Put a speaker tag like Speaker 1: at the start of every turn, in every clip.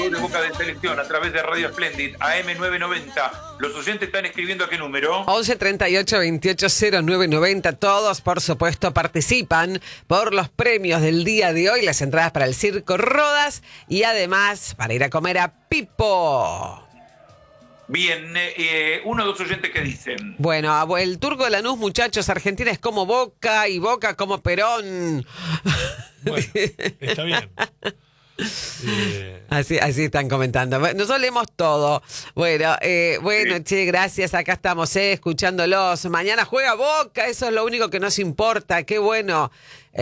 Speaker 1: de Boca de Selección a través de Radio Splendid, AM990. Los oyentes están escribiendo a qué número.
Speaker 2: 11 38 28 0990. Todos, por supuesto, participan por los premios del día de hoy, las entradas para el Circo Rodas y además para ir a comer a Pipo.
Speaker 1: Bien, uno o dos oyentes que dicen.
Speaker 2: Bueno, el Turco de Lanús, muchachos, Argentina es como Boca y Boca como Perón.
Speaker 3: Bueno, está bien.
Speaker 2: Así están comentando. Nosotros leemos todo. Bueno,
Speaker 1: Sí.
Speaker 2: che, gracias. Acá estamos, escuchándolos. Mañana juega Boca, eso es lo único que nos importa. Qué bueno.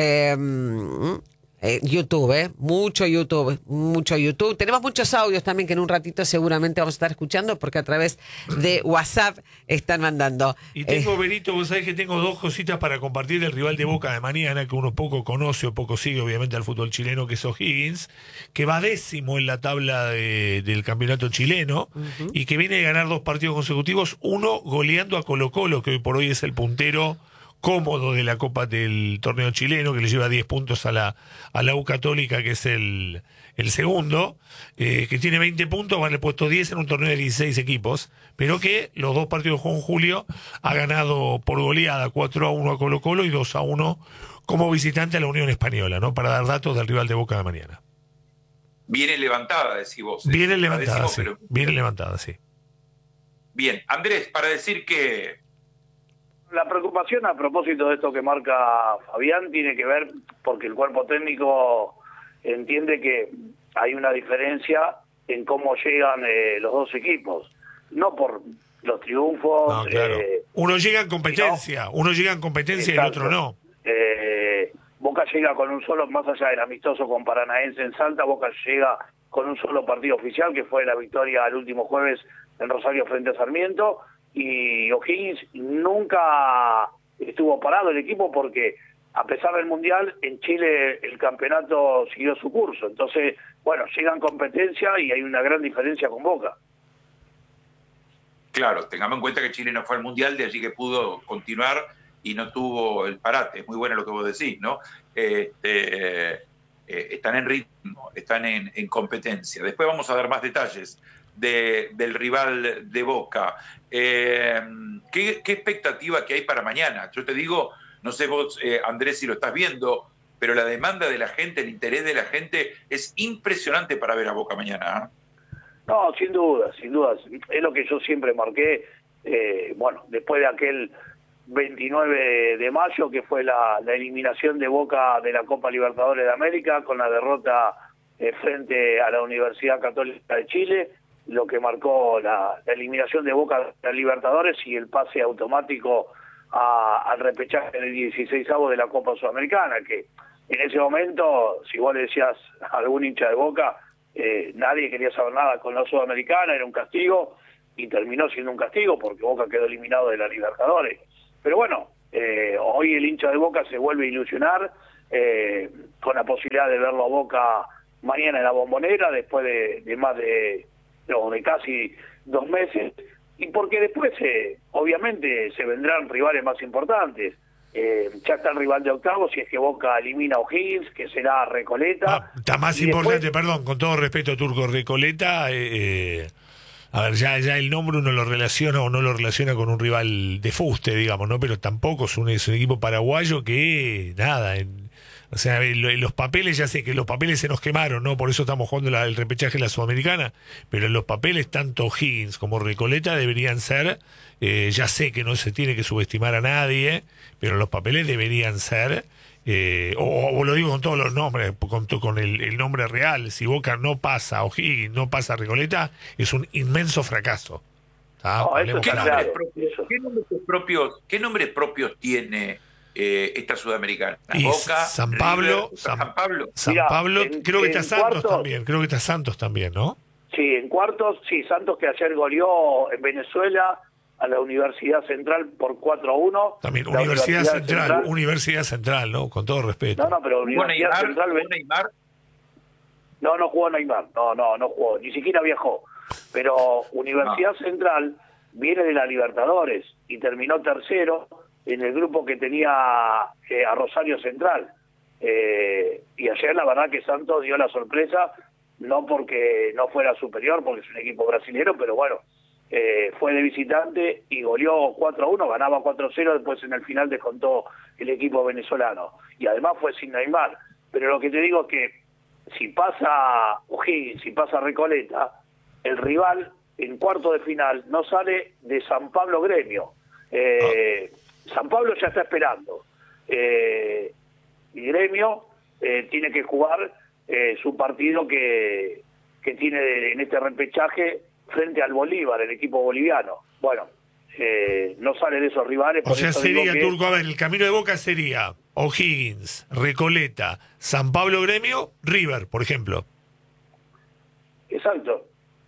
Speaker 2: YouTube, mucho YouTube. Tenemos muchos audios también que en un ratito seguramente vamos a estar escuchando porque a través de WhatsApp están mandando.
Speaker 3: Y tengo, Benito, vos sabés que tengo dos cositas para compartir del rival de Boca de mañana, que uno poco conoce o poco sigue, obviamente, al fútbol chileno, que es O'Higgins, que va 10º en la tabla del campeonato chileno, y que viene de ganar 2 partidos consecutivos, uno goleando a Colo-Colo, que hoy por hoy es el puntero cómodo de la Copa del torneo chileno, que le lleva 10 puntos a la U Católica, que es el segundo, que tiene 20 puntos, va en el puesto 10 en un torneo de 16 equipos, pero que los 2 partidos con Julio ha ganado por goleada 4-1 a Colo-Colo y 2-1 como visitante a la Unión Española, ¿no? Para dar datos del rival de Boca de mañana.
Speaker 1: Viene levantada, decís vos.
Speaker 3: Viene levantada,
Speaker 1: Decimos,
Speaker 3: sí.
Speaker 1: pero...
Speaker 3: Viene levantada, sí.
Speaker 1: Bien, Andrés, para decir que...
Speaker 4: La preocupación a propósito de esto que marca Fabián tiene que ver porque el cuerpo técnico entiende que hay una diferencia en cómo llegan los dos equipos, no por los triunfos.
Speaker 3: No, claro. Uno llega en competencia, uno llega en competencia y el otro no.
Speaker 4: Boca llega con un solo, más allá del amistoso con Paranaense en Salta, Boca llega con un solo partido oficial, que fue la victoria el último jueves en Rosario frente a Sarmiento, y O'Higgins nunca estuvo parado el equipo porque a pesar del Mundial en Chile el campeonato siguió su curso, entonces bueno, llega en competencia y hay una gran diferencia con Boca.
Speaker 1: Claro, tengamos en cuenta que Chile no fue al Mundial, de allí que pudo continuar y no tuvo el parate. Es muy bueno lo que vos decís, ¿no? Están en ritmo, están en competencia. Después vamos a dar más detalles del rival de Boca. ¿Qué expectativa que hay para mañana? Yo te digo, no sé vos, Andrés, si lo estás viendo, pero la demanda de la gente, el interés de la gente es impresionante para ver a Boca mañana, ¿eh?
Speaker 4: No, sin duda. Es lo que yo siempre marqué, bueno, después de aquel 29 de mayo, que fue la eliminación de Boca de la Copa Libertadores de América, con la derrota frente a la Universidad Católica de Chile, lo que marcó la eliminación de Boca de la Libertadores y el pase automático al repechaje del 16avo de la Copa Sudamericana, que en ese momento, si vos le decías a algún hincha de Boca, nadie quería saber nada con la Sudamericana, era un castigo, y terminó siendo un castigo porque Boca quedó eliminado de la Libertadores. Pero bueno, hoy el hincha de Boca se vuelve a ilusionar con la posibilidad de verlo a Boca mañana en la Bombonera, después de más de casi 2 meses, y porque después obviamente se vendrán rivales más importantes. Ya está el rival de octavos, si es que Boca elimina a O'Higgins, que será Recoleta.
Speaker 3: Está más importante, después... perdón, con todo respeto, Turco, Recoleta, a ver, ya el nombre uno lo relaciona o no lo relaciona con un rival de fuste, digamos, ¿no? Pero tampoco es un equipo paraguayo que, nada, o sea, los papeles, ya sé que los papeles se nos quemaron, ¿no? Por eso estamos jugando el repechaje de la Sudamericana, pero en los papeles tanto O'Higgins como Recoleta deberían ser, ya sé que no se tiene que subestimar a nadie, pero los papeles deberían ser, o lo digo con todos los nombres, con el nombre real, si Boca no pasa a O'Higgins, no pasa a Recoleta, es un inmenso fracaso.
Speaker 4: No, eso
Speaker 1: ¿Qué,
Speaker 4: claro.
Speaker 1: ¿Qué nombres propios tiene esta Sudamericana?
Speaker 3: Y
Speaker 1: Boca,
Speaker 3: San Pablo,
Speaker 1: River, San Pablo.
Speaker 3: San Pablo, creo que está Santos
Speaker 4: cuartos,
Speaker 3: también, ¿no?
Speaker 4: Sí, en cuartos, sí, Santos, que ayer goleó en Venezuela a la Universidad Central por 4-1.
Speaker 3: También Universidad Central, ¿no? Con todo respeto.
Speaker 4: No, pero Universidad
Speaker 1: Neymar,
Speaker 4: Central...
Speaker 1: Neymar.
Speaker 4: No jugó Neymar, no jugó, ni siquiera viajó. Pero Universidad Central viene de la Libertadores y terminó tercero en el grupo que tenía a Rosario Central. Y ayer la verdad que Santos dio la sorpresa no porque no fuera superior, porque es un equipo brasilero, pero bueno, fue de visitante y goleó 4-1, ganaba 4-0, después en el final descontó el equipo venezolano. Y además fue sin Neymar. Pero lo que te digo es que si pasa O'Higgins, si pasa Recoleta, el rival en cuarto de final no sale de San Pablo Gremio. San Pablo ya está esperando. Y Gremio tiene que jugar su partido que tiene en este repechaje frente al Bolívar, el equipo boliviano. Bueno, no sale de esos rivales.
Speaker 3: O sea, sería, Turco, a ver, el camino de Boca sería O'Higgins, Recoleta, San Pablo Gremio, River, por ejemplo.
Speaker 4: Exacto.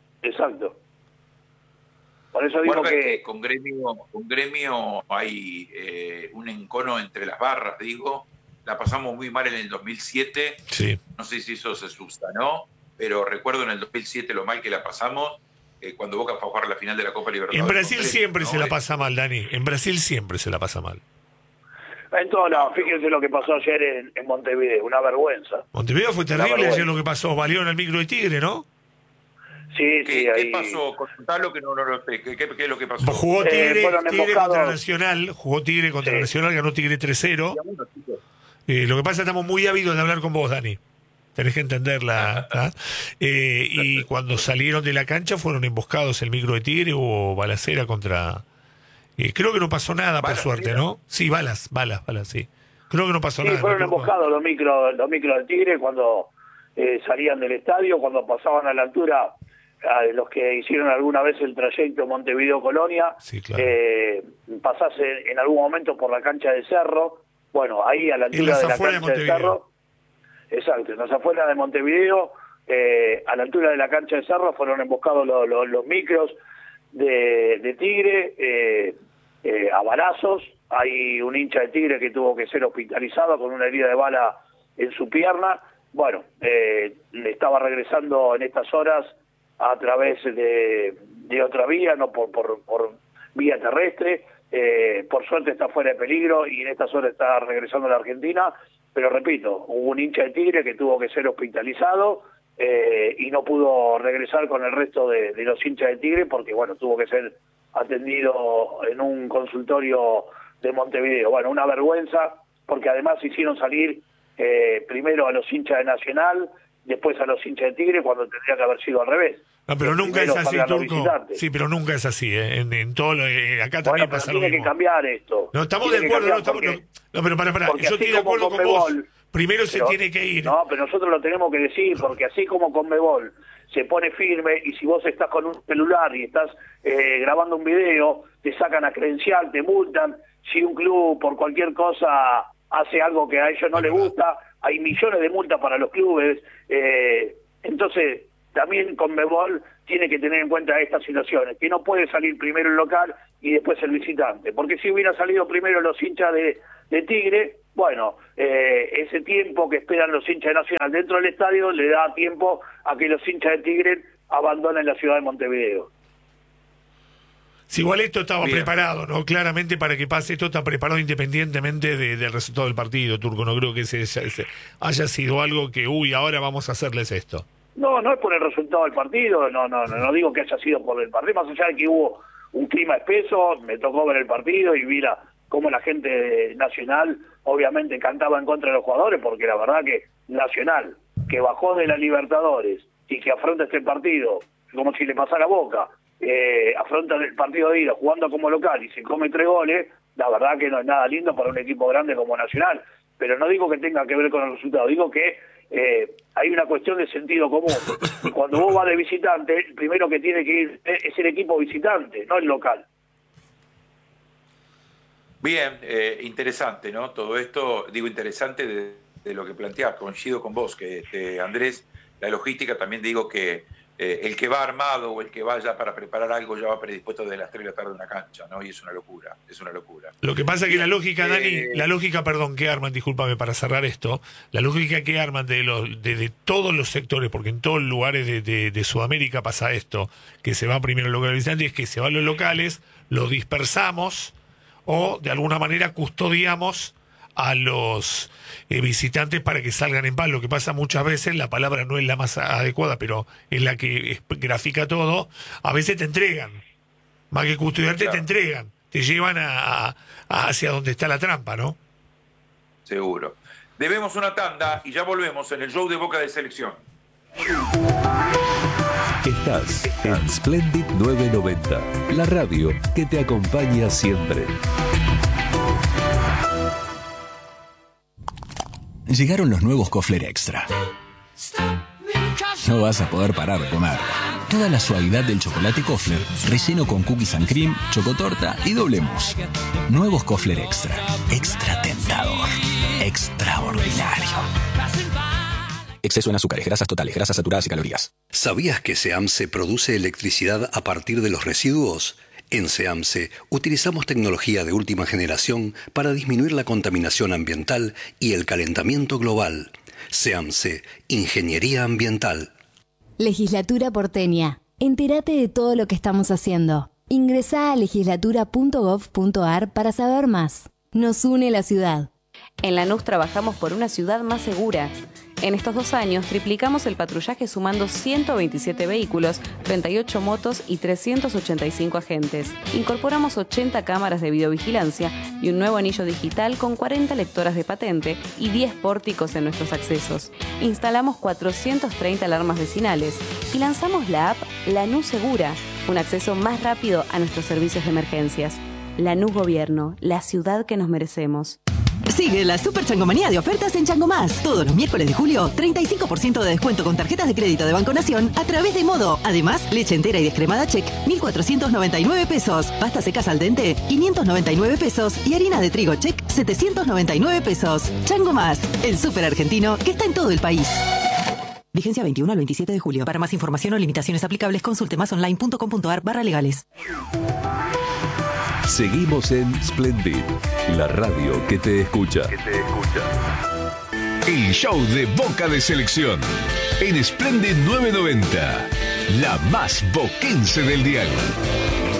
Speaker 4: Por eso digo que
Speaker 1: con Gremio hay un encono entre las barras, digo. La pasamos muy mal en el 2007.
Speaker 3: Sí.
Speaker 1: No sé si eso se subsanó, pero recuerdo en el 2007 lo mal que la pasamos cuando Boca fue a jugar la final de la Copa Libertadores.
Speaker 3: En Brasil siempre se la pasa mal, Dani. En Brasil siempre se la pasa mal.
Speaker 4: En todos lados, fíjense lo que pasó ayer en Montevideo, una vergüenza.
Speaker 3: Montevideo fue terrible ayer lo que pasó. Valió en el micro de Tigre, ¿no?
Speaker 4: Sí,
Speaker 1: ¿Qué pasó? Contalo que no lo expliqué. ¿Qué es lo que pasó?
Speaker 3: Jugó Tigre contra
Speaker 4: Nacional,
Speaker 3: Nacional, ganó Tigre 3-0. Lo que pasa es que estamos muy ávidos de hablar con vos, Dani. Tenés que entenderla. Y cuando salieron de la cancha fueron emboscados el micro de Tigre, hubo balacera contra... creo que no pasó nada, por suerte, ¿no? Sí, balas, sí. Creo que no pasó nada.
Speaker 4: Sí, fueron emboscados los micros de Tigre cuando salían del estadio, cuando pasaban a la altura, los que hicieron alguna vez el trayecto Montevideo-Colonia,
Speaker 3: sí, claro.
Speaker 4: Pasás en algún momento por la cancha de Cerro, bueno, ahí a la altura de la cancha de Cerro. Exacto, en las afueras de Montevideo, a la altura de la cancha de Cerro, fueron emboscados los micros de Tigre a balazos. Hay un hincha de Tigre que tuvo que ser hospitalizado con una herida de bala en su pierna. Bueno, estaba regresando en estas horas a través de otra vía, no por vía terrestre. Por suerte está fuera de peligro y en estas horas está regresando a la Argentina. Pero repito, hubo un hincha de Tigre que tuvo que ser hospitalizado y no pudo regresar con el resto de los hinchas de Tigre porque, bueno, tuvo que ser atendido en un consultorio de Montevideo. Bueno, una vergüenza porque además hicieron salir primero a los hinchas de Nacional, después a los hinchas de Tigre cuando tendría que haber sido al revés.
Speaker 3: No, pero nunca es así, Turco. Sí, pero nunca es así. En todo acá también pasa lo mismo.
Speaker 4: Tiene que cambiar esto.
Speaker 3: No, estamos de acuerdo. No, pero para. Yo estoy de acuerdo con vos. Primero se tiene que ir.
Speaker 4: No, pero nosotros lo tenemos que decir, porque así como Conmebol se pone firme y si vos estás con un celular y estás grabando un video, te sacan a credencial, te multan. Si un club por cualquier cosa hace algo que a ellos no les gusta, hay millones de multas para los clubes. Entonces, también Conmebol tiene que tener en cuenta estas situaciones, que no puede salir primero el local y después el visitante, porque si hubiera salido primero los hinchas de Tigre, bueno, ese tiempo que esperan los hinchas de Nacional dentro del estadio le da tiempo a que los hinchas de Tigre abandonen la ciudad de Montevideo.
Speaker 3: Si igual esto estaba preparado, ¿no? Claramente para que pase esto está preparado independientemente del resultado del partido, Turco. No creo que haya sido algo que, ahora vamos a hacerles esto.
Speaker 4: No es por el resultado del partido, no digo que haya sido por el partido, más allá de que hubo un clima espeso, me tocó ver el partido y vi cómo la gente Nacional obviamente cantaba en contra de los jugadores, porque la verdad que Nacional, que bajó de la Libertadores y que afronta este partido como si le pasara a Boca, afronta el partido de ida jugando como local y se come 3 goles, la verdad que no es nada lindo para un equipo grande como Nacional. Pero no digo que tenga que ver con el resultado, digo que hay una cuestión de sentido común. Cuando vos vas de visitante, el primero que tiene que ir es el equipo visitante, no el local.
Speaker 1: Bien, interesante, ¿no? Todo esto, digo, interesante de lo que planteás, coincido con vos, que Andrés, la logística también digo que el que va armado o el que vaya para preparar algo ya va predispuesto desde las 3 de la tarde a una cancha, ¿no? Y es una locura.
Speaker 3: Lo que pasa es que la lógica, Dani, que arman, discúlpame para cerrar esto, la lógica que arman de todos los sectores, porque en todos los lugares de Sudamérica pasa esto, que se va primero el local visitante, es que se van los locales, los dispersamos o de alguna manera custodiamos a los visitantes para que salgan en paz. Lo que pasa muchas veces, la palabra no es la más adecuada, pero es la que grafica todo. A veces te entregan, más que custodiarte, claro, te entregan, te llevan hacia donde está la trampa, ¿no?
Speaker 1: Seguro. Debemos una tanda y ya volvemos en el show de Boca de Selección.
Speaker 5: Estás en Splendid 990, la radio que te acompaña siempre.
Speaker 6: Llegaron los nuevos Kofler Extra. No vas a poder parar de comer. Toda la suavidad del chocolate Kofler, relleno con cookies and cream, chocotorta y doble mousse. Nuevos Kofler Extra. Extra tentador. Extraordinario. Exceso en azúcares, grasas totales, grasas saturadas y calorías.
Speaker 7: ¿Sabías que SEAMSE produce electricidad a partir de los residuos? En SEAMSE utilizamos tecnología de última generación para disminuir la contaminación ambiental y el calentamiento global. SEAMSE, Ingeniería Ambiental.
Speaker 8: Legislatura porteña. Entérate de todo lo que estamos haciendo. Ingresá a legislatura.gov.ar para saber más. Nos une la ciudad.
Speaker 9: En Lanús trabajamos por una ciudad más segura. En estos 2 años triplicamos el patrullaje sumando 127 vehículos, 38 motos y 385 agentes. Incorporamos 80 cámaras de videovigilancia y un nuevo anillo digital con 40 lectoras de patente y 10 pórticos en nuestros accesos. Instalamos 430 alarmas vecinales y lanzamos la app Lanús Segura, un acceso más rápido a nuestros servicios de emergencias. Lanús Gobierno, la ciudad que nos merecemos.
Speaker 10: Sigue la Super Changomanía de ofertas en Chango Más. Todos los miércoles de julio, 35% de descuento con tarjetas de crédito de Banco Nación a través de Modo. Además, leche entera y descremada Check, 1.499 pesos. Pasta secas al dente, 599 pesos. Y harina de trigo Check, 799 pesos. Chango Más, el súper argentino que está en todo el país. Vigencia 21 al 27 de julio. Para más información o limitaciones aplicables, consulte masonline.com.ar/legales.
Speaker 5: Seguimos en Splendid, la radio que te escucha.
Speaker 11: El show de Boca de Selección en Splendid 990, la más boquense del dial.